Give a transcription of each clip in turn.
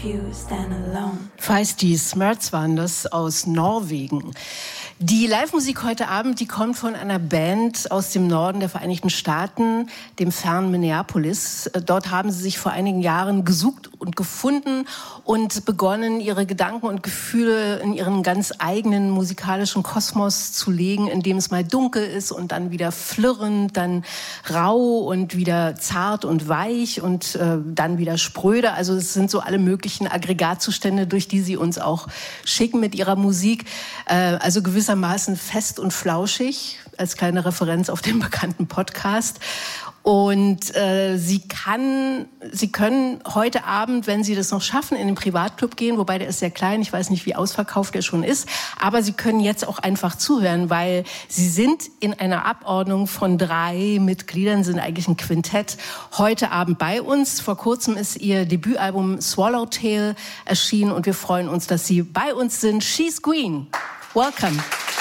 Feisty Smurts waren das aus Norwegen. Die Live-Musik heute Abend, die kommt von einer Band aus dem Norden der Vereinigten Staaten, dem fernen Minneapolis. Dort haben sie sich vor einigen Jahren gesucht und gefunden und begonnen, ihre Gedanken und Gefühle in ihren ganz eigenen musikalischen Kosmos zu legen, in dem es mal dunkel ist und dann wieder flirrend, dann rau und wieder zart und weich und dann wieder spröde. Also es sind so alle möglichen Aggregatzustände, durch die sie uns auch schicken mit ihrer Musik. Also gewissermaßen fest und flauschig, als kleine Referenz auf den bekannten Podcast. Und Sie können heute Abend, wenn Sie das noch schaffen, in den Privatclub gehen, wobei der ist sehr klein, ich weiß nicht, wie ausverkauft der schon ist, aber Sie können jetzt auch einfach zuhören, weil Sie sind in einer Abordnung von 3 Mitgliedern, sind eigentlich ein Quintett, heute Abend bei uns. Vor kurzem ist Ihr Debütalbum Swallowtail erschienen und wir freuen uns, dass Sie bei uns sind. She's Green. Welcome.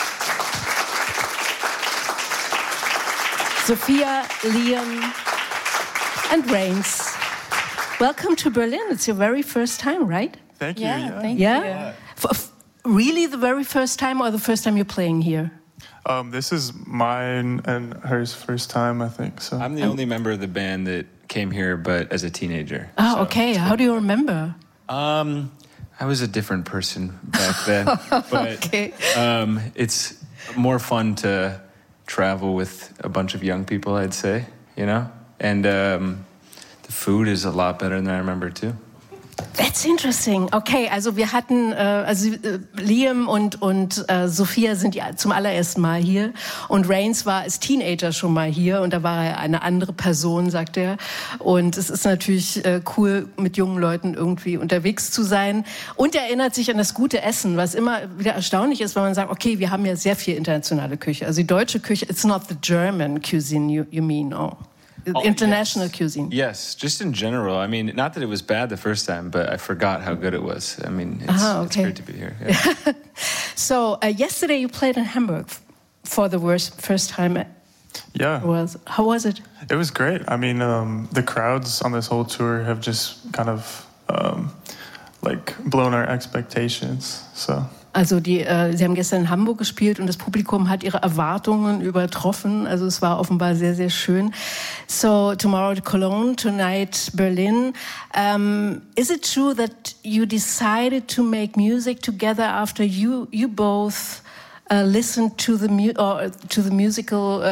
Sophia, Liam, and Rains. Welcome to Berlin. It's your very first time, right? Thank you. Yeah, thank you. Really the very first time or the first time you're playing here? This is mine and hers first time, I think. So I'm the only member of the band that came here, but as a teenager. Oh, so okay. How do you remember? I was a different person back then. But okay. It's more fun to travel with a bunch of young people, I'd say, you know? And the food is a lot better than I remember, too. That's interesting. Okay, also wir hatten, Liam und Sophia sind ja zum allerersten Mal hier und Rains war als Teenager schon mal hier und da war er eine andere Person, sagt er. Und es ist natürlich cool, mit jungen Leuten irgendwie unterwegs zu sein. Und er erinnert sich an das gute Essen, was immer wieder erstaunlich ist, wenn man sagt, okay, wir haben ja sehr viel internationale Küche. Also die deutsche Küche, it's not the German cuisine you mean, oh. International cuisine. Yes, just in general. I mean, not that it was bad the first time, but I forgot how good it was. I mean, it's great to be here. Yeah. So, yesterday you played in Hamburg for the first time. Yeah. How was it? It was great. I mean, the crowds on this whole tour have just kind of like blown our expectations. So. Also Sie haben gestern in Hamburg gespielt und das Publikum hat ihre Erwartungen übertroffen. Also es war offenbar sehr, sehr schön. So tomorrow Cologne, tonight Berlin. Is it true that you decided to make music together after you both listened to the musical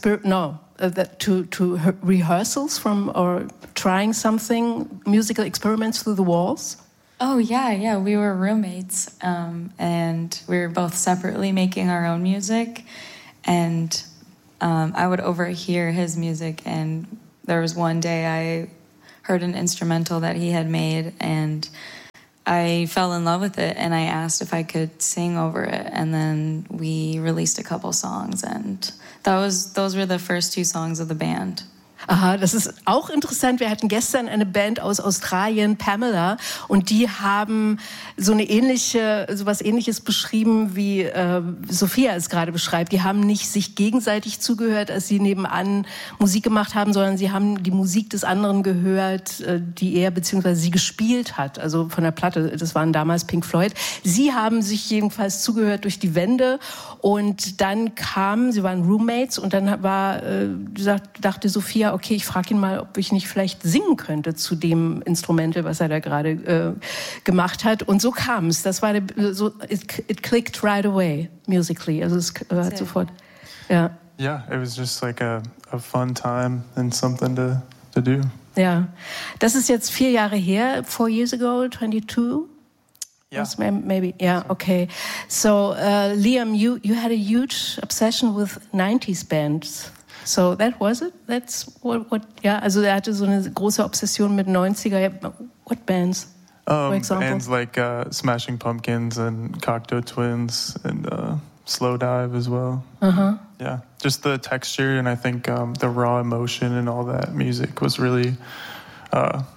to rehearsals from or trying something, musical experiments through the walls? Oh, yeah. We were roommates, and we were both separately making our own music, and I would overhear his music, and there was one day I heard an instrumental that he had made, and I fell in love with it, and I asked if I could sing over it, and then we released a couple songs, and those were the first 2 songs of the band. Aha, das ist auch interessant. Wir hatten gestern eine Band aus Australien, Pamela, und die haben sowas Ähnliches beschrieben, wie Sophia es gerade beschreibt. Die haben nicht sich gegenseitig zugehört, als sie nebenan Musik gemacht haben, sondern sie haben die Musik des anderen gehört, die er bzw. sie gespielt hat, also von der Platte. Das waren damals Pink Floyd. Sie haben sich jedenfalls zugehört durch die Wände und dann sie waren Roommates und dann dachte Sophia, okay, ich frage ihn mal, ob ich nicht vielleicht singen könnte zu dem Instrumental, was er da gerade gemacht hat. Und so kam es. Das war it clicked right away, musically. Also es hat sofort, ja. Yeah, it was just like a fun time and something to do. Ja, das ist jetzt 4 Jahre her, 4 years ago, 22? Yeah. Maybe, yeah, okay. So, Liam, you had a huge obsession with 90s bands. So that was it? That's what ja, also er hatte so eine große Obsession mit 90er. What bands, for example? Bands like Smashing Pumpkins and Cocteau Twins and Slowdive as well. Uh-huh. Yeah, just the texture and I think the raw emotion and all that music was really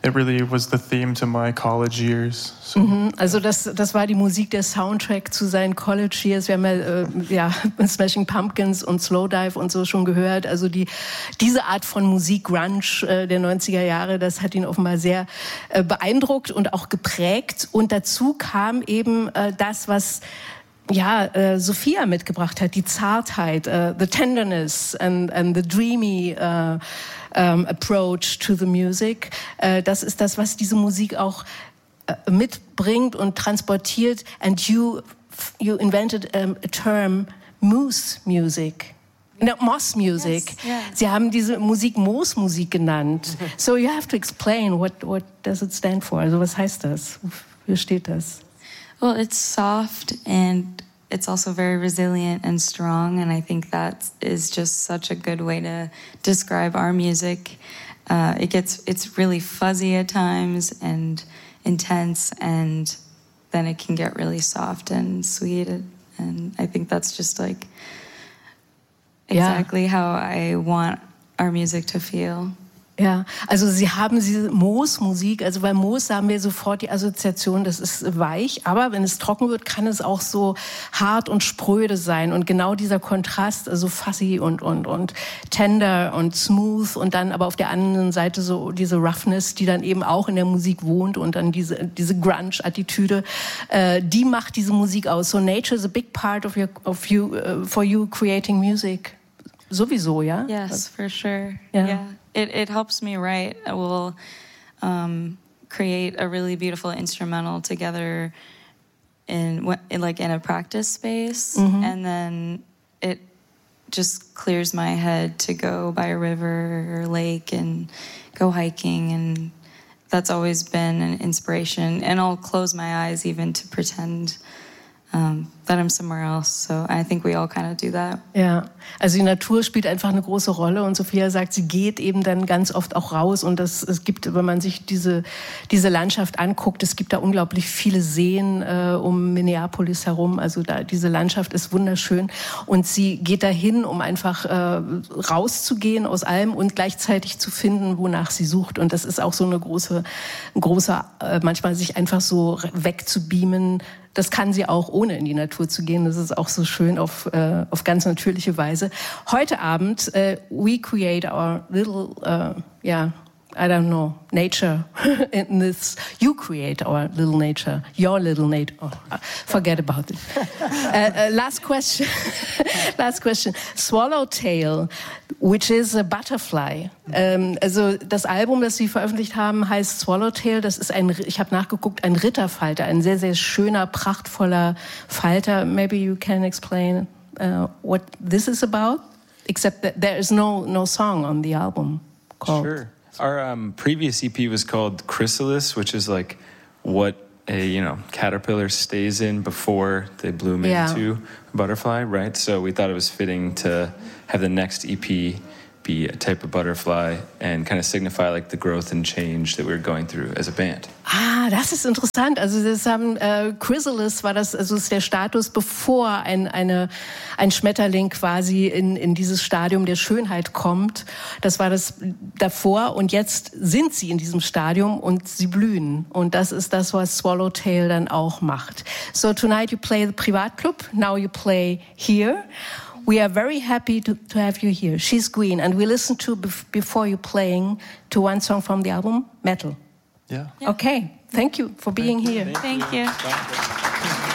it really was the theme to my college years. So. Also das war die Musik, der Soundtrack zu seinen College Years. Wir haben ja Smashing Pumpkins und Slowdive und so schon gehört. Also diese Art von Musik, Grunge der 90er Jahre, das hat ihn offenbar sehr beeindruckt und auch geprägt. Und dazu kam eben das, was Sophia mitgebracht hat, die Zartheit, the tenderness and the dreamy approach to the music. Das ist das, was diese Musik auch mitbringt und transportiert. And you invented a term, moose music. No, Moss Music. Yes, yeah. Sie haben diese Musik Moos-Musik genannt. So you have to explain, what does it stand for? Also was heißt das? Wofür steht das? Well, it's soft and it's also very resilient and strong, and I think that is just such a good way to describe our music. It's really fuzzy at times and intense, and then it can get really soft and sweet, and I think that's just like exactly how I want our music to feel. Ja, also Sie haben diese Moos-Musik, also bei Moos haben wir sofort die Assoziation, das ist weich, aber wenn es trocken wird, kann es auch so hart und spröde sein und genau dieser Kontrast, also fuzzy und tender und smooth und dann aber auf der anderen Seite so diese Roughness, die dann eben auch in der Musik wohnt und dann diese Grunge-Attitüde, die macht diese Musik aus. So nature is a big part for you creating music. Sowieso, ja? Yes, for sure. Yeah. It helps me write. We'll create a really beautiful instrumental together in a practice space, and then it just clears my head to go by a river or lake and go hiking, and that's always been an inspiration. And I'll close my eyes even to pretend that I'm somewhere else. So I think we all kind of do that. Ja, also die Natur spielt einfach eine große Rolle und Sophia sagt, sie geht eben dann ganz oft auch raus und es gibt, wenn man sich diese Landschaft anguckt, es gibt da unglaublich viele Seen um Minneapolis herum, also diese Landschaft ist wunderschön und sie geht dahin, um einfach rauszugehen aus allem und gleichzeitig zu finden, wonach sie sucht und das ist auch so eine große manchmal sich einfach so wegzubeamen. Das kann sie auch, ohne in die Natur zu gehen. Das ist auch so schön auf ganz natürliche Weise. Heute Abend, we create our little, I don't know, nature in this. You create our little nature, your little nature. Oh, forget about it. Last question. Swallowtail, which is a butterfly. Also das Album, das Sie veröffentlicht haben, heißt Swallowtail. Das ist ich habe nachgeguckt, ein Ritterfalter, ein sehr, sehr schöner, prachtvoller Falter. Maybe you can explain what this is about, except that there is no song on the album called. Sure. Our previous EP was called Chrysalis, which is like what a caterpillar stays in before they bloom into a butterfly, right? So we thought it was fitting to have the next EP be a type of butterfly and kind of signify like the growth and change that we were going through as a band. Ah, das ist interessant. Also das haben Chrysalis war das, also ist der Status, bevor ein Schmetterling quasi in dieses Stadium der Schönheit kommt. Das war das davor und jetzt sind sie in diesem Stadium und sie blühen. Und das ist das, was Swallowtail dann auch macht. So tonight you play the Privatclub, now you play here. We are very happy to have you here. She's Green, and we listened to before you playing to one song from the album, Metal. Yeah. Okay, thank you for being here. Thank you.